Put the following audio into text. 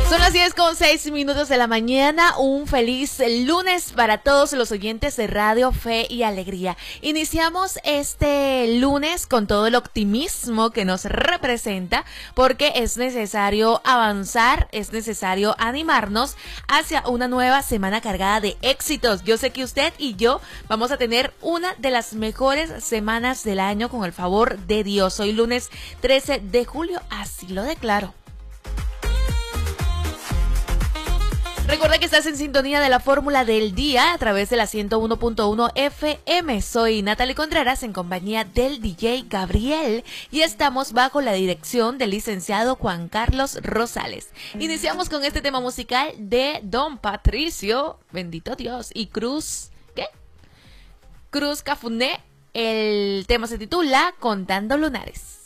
Son las 10:06 de la mañana. Un feliz lunes para todos los oyentes de Radio Fe y Alegría. Iniciamos este lunes con todo el optimismo que nos representa, porque es necesario avanzar, es necesario animarnos hacia una nueva semana cargada de éxitos. Yo sé que usted y yo vamos a tener una de las mejores semanas del año con el favor de Dios. Hoy lunes 13 de julio, así lo declaro. Recuerda que estás en sintonía de la fórmula del día a través de la 101.1 FM. Soy Natalie Contreras en compañía del DJ Gabriel y estamos bajo la dirección del licenciado Juan Carlos Rosales. Iniciamos con este tema musical de Don Patricio, bendito Dios, y Cruz Cafuné. El tema se titula Contando Lunares.